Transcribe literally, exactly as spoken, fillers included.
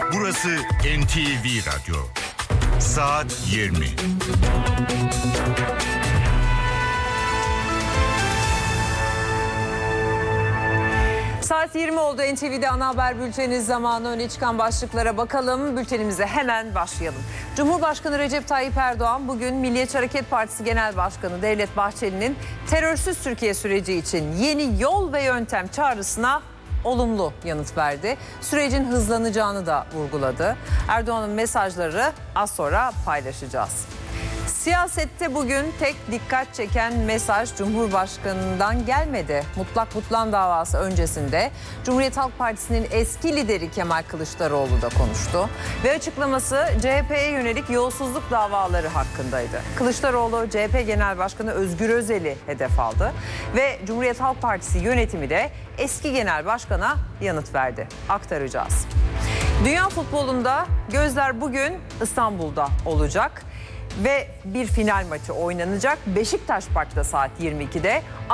Burası N T V Radyo. Saat yirmi. Saat yirmi oldu. N T V'de ana haber bülteni zamanı. Öne çıkan başlıklara bakalım. Bültenimize hemen başlayalım. Cumhurbaşkanı Recep Tayyip Erdoğan bugün Milliyetçi Hareket Partisi Genel Başkanı Devlet Bahçeli'nin terörsüz Türkiye süreci için yeni yol ve yöntem çağrısına olumlu yanıt verdi. Sürecin hızlanacağını da vurguladı. Erdoğan'ın mesajları az sonra paylaşacağız. Siyasette bugün tek dikkat çeken mesaj Cumhurbaşkanı'ndan gelmedi. Mutlak Butlan davası öncesinde Cumhuriyet Halk Partisi'nin eski lideri Kemal Kılıçdaroğlu da konuştu. Ve açıklaması C H P'ye yönelik yolsuzluk davaları hakkındaydı. Kılıçdaroğlu C H P Genel Başkanı Özgür Özel'i hedef aldı. Ve Cumhuriyet Halk Partisi yönetimi de eski genel başkana yanıt verdi. Aktaracağız. Dünya futbolunda gözler bugün İstanbul'da olacak. Ve bir final maçı oynanacak. Beşiktaş Park'ta saat yirmi ikide